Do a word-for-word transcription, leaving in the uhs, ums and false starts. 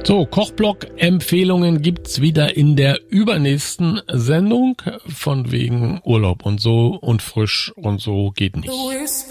So, Kochblock-Empfehlungen gibt's wieder in der übernächsten Sendung. Von wegen Urlaub und so und frisch und so geht nicht.